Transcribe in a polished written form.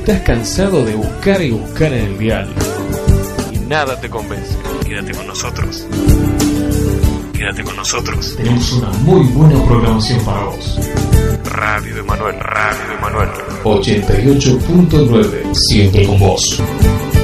estás cansado de buscar y buscar en el dial y nada te convence, quédate con nosotros. Quédate con nosotros. Tenemos una muy buena programación para vos. Radio Emanuel, Radio Emanuel. 88.9, siempre con vos.